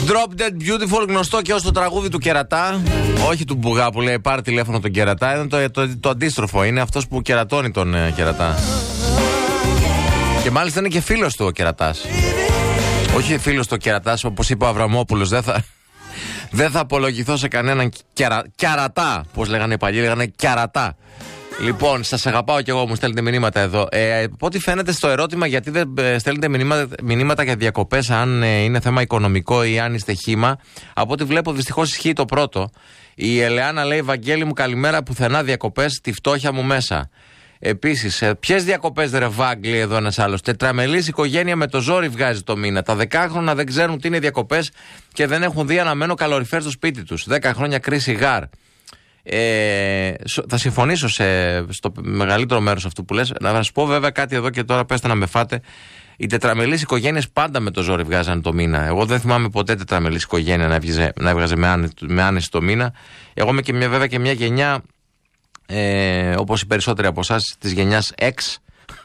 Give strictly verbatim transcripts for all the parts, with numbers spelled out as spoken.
Drop Dead Beautiful, γνωστό και ως το τραγούδι του Κερατά. Όχι του Μπουγά που λέει πάρε τηλέφωνο τον Κερατά. Είναι το, το, το, το αντίστροφο. Είναι αυτός που κερατώνει τον ε, Κερατά. Και μάλιστα είναι και φίλος του ο Κερατάς. Όχι φίλος του ο Κερατάς, όπως είπε ο Αβραμόπουλος. Δεν θα, δεν θα απολογηθώ σε κανέναν κερα, κερατά. Πώς λέγανε οι παλιοί, λέγανε κερατά. Λοιπόν, σας αγαπάω κι εγώ, μου στέλνετε μηνύματα εδώ. Ε, από ό,τι φαίνεται στο ερώτημα γιατί δεν ε, στέλνετε μηνύματα, μηνύματα για διακοπές, αν ε, είναι θέμα οικονομικό ή αν είστε χύμα, από ό,τι βλέπω δυστυχώς ισχύει το πρώτο. Η Ελεάνα λέει: Βαγγέλη μου, καλημέρα, πουθενά διακοπές, τη φτώχεια μου μέσα. Επίσης, ε, ποιες διακοπές ρε Βάγγλη, εδώ ένας άλλος. Τετραμελής οικογένεια με το ζόρι βγάζει το μήνα. Τα δεκάχρονα δεν ξέρουν τι είναι διακοπές και δεν έχουν δει αναμένο καλοριφέρ στο σπίτι τους. Δέκα χρόνια κρίση γάρ. Ε, θα συμφωνήσω σε, στο μεγαλύτερο μέρος αυτού που λες. Να σας πω βέβαια κάτι εδώ και τώρα, πέστε να με φάτε. Οι τετραμελείς οικογένειες πάντα με το ζόρι βγάζανε το μήνα. Εγώ δεν θυμάμαι ποτέ τετραμελής οικογένεια να, έβγαζε, να έβγαζε με, άνε, με άνεση το μήνα. Εγώ είμαι και μια, βέβαια και μια γενιά, ε, όπως οι περισσότεροι από εσάς, της γενιάς X,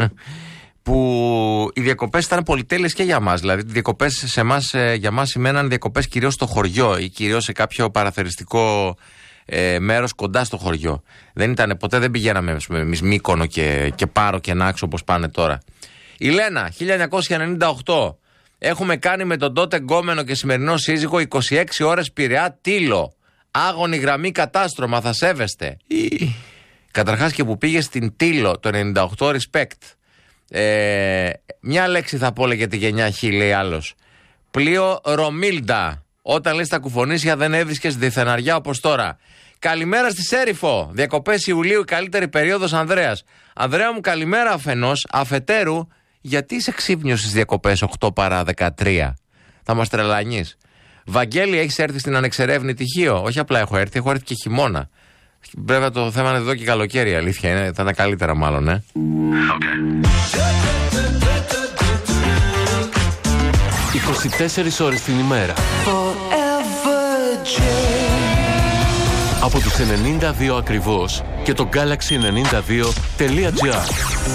που οι διακοπές ήταν πολυτέλειες και για μας. Δηλαδή, οι διακοπές σε εμάς, για μας σημαίναν διακοπές κυρίως στο χωριό ή κυρίως σε κάποιο παραθεριστικό Ε, μέρος κοντά στο χωριό. Δεν ήταν, ποτέ δεν πηγαίναμε εμείς Μύκονο και, και Πάρο και Νάξο όπως πάνε τώρα. Η Λένα, χίλια εννιακόσια ενενήντα οκτώ. Έχουμε κάνει με τον τότε γκόμενο και σημερινό σύζυγο είκοσι έξι ώρες Πειραιά Τήλο. Άγωνη γραμμή κατάστρωμα, θα σέβεστε. Ή... Καταρχάς και που πήγε στην Τήλο το ενενήντα οκτώ, respect. Ε, μια λέξη θα πω για τη γενιά Χ, λέει άλλος. Πλοίο Ρομίλντα. Όταν λες τα κουφονίσια δεν έβρισκες διθεναριά όπως τώρα. Καλημέρα στη Σέριφο. Διακοπές Ιουλίου, η καλύτερη περίοδος, Ανδρέας. Ανδρέα μου, καλημέρα αφενός. Αφετέρου, γιατί είσαι ξύπνιος στις διακοπές οκτώ παρά δεκατρία. Θα μας τρελανείς. Βαγγέλη, έχεις έρθει στην ανεξερεύνητη Χίο? Όχι απλά έχω έρθει, έχω έρθει και χειμώνα. Βέβαια το θέμα είναι εδώ και καλοκαίρι, αλήθεια είναι. Θα είναι καλύτερα μάλλον, ε. Okay. είκοσι τέσσερις ώρες την ημέρα. Από τους ενενήντα δύο ακριβώς και το Galaxy ενενήντα δύο τελεία τζι άρ.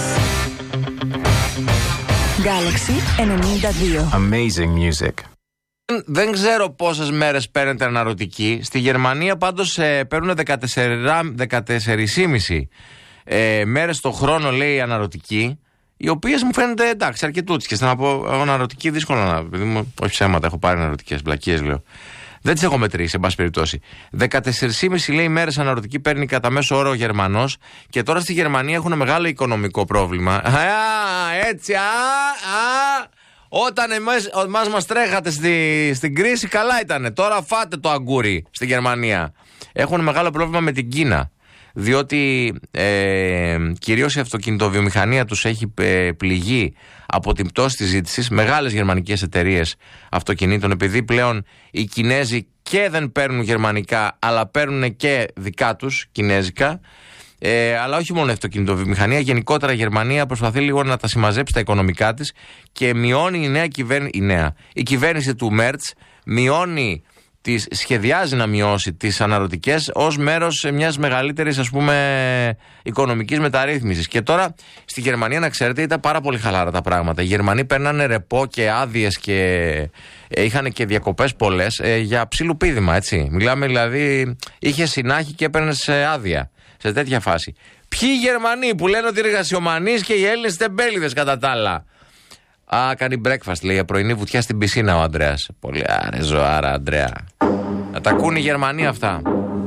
Galaxy ενενήντα δύο. Amazing music. Δεν ξέρω πόσες μέρες παίρνετε αναρωτική. Στη Γερμανία πάντως ε, παίρνουν δεκατέσσερις και μισή ε, μέρες το χρόνο, λέει, αναρωτική. Οι οποίες μου φαίνονται εντάξει, αρκετούτσικες. Να πω, εγώ αναρωτική δύσκολα να. Όχι ψέματα, έχω πάρει αναρωτικές, μπλακίες λέω. Δεν τις έχω μετρήσει, εν πάση περιπτώσει. δεκατέσσερις και μισή λέει μέρες αναρωτική παίρνει κατά μέσο όρο ο Γερμανός. Και τώρα στη Γερμανία έχουν μεγάλο οικονομικό πρόβλημα. Α, έτσι, α, α. Όταν εμάς, εμάς μας τρέχατε στη, στην κρίση, καλά ήτανε. Τώρα φάτε το αγκούρι στη Γερμανία. Έχουν μεγάλο πρόβλημα με την Κίνα. Διότι ε, κυρίως η αυτοκινητοβιομηχανία τους έχει ε, πληγεί από την πτώση της ζήτησης. Μεγάλες γερμανικές εταιρείες αυτοκινήτων, επειδή πλέον οι Κινέζοι και δεν παίρνουν γερμανικά αλλά παίρνουν και δικά τους κινέζικα. Ε, αλλά όχι μόνο η αυτοκινητοβιομηχανία, γενικότερα η Γερμανία προσπαθεί λίγο να τα συμμαζέψει τα οικονομικά της και μειώνει η νέα κυβέρνηση, η, νέα, η κυβέρνηση του Μέρτς μειώνει, τις, σχεδιάζει να μειώσει τις αναρωτικές ως μέρος μιας μεγαλύτερης, ας πούμε, οικονομικής μεταρρύθμισης. Και τώρα στη Γερμανία, να ξέρετε, ήταν πάρα πολύ χαλάρα τα πράγματα. Οι Γερμανοί παίρνανε ρεπό και άδειες και ε, είχαν και διακοπές πολλές ε, για ψιλοπίδημα, έτσι. Μιλάμε δηλαδή, είχε συνάχη και έπαιρνες άδεια. Σε τέτοια φάση. Ποιοι Γερμανοί που λένε ότι είναι εργασιομανείς και οι Έλληνες τεμπέληδες κατά τα άλλα. Α, κάνει breakfast, λέει, για πρωινή βουτιά στην πισίνα ο Ανδρέας. Πολύ άρε ζωάρα, Ανδρέα. Να τα ακούν οι Γερμανοί αυτά.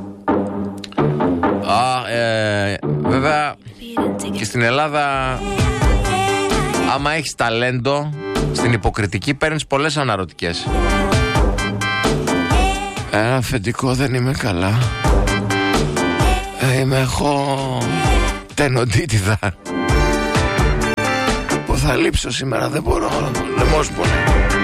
Α, ε, βέβαια και στην Ελλάδα, άμα έχεις ταλέντο, στην υποκριτική παίρνεις πολλές αναρωτικές. Ένα αφεντικό, δεν είμαι καλά. Είμαι, έχω τενοντίτιδα. Που θα λείψω σήμερα, δεν μπορώ. Λαιμός πολύ.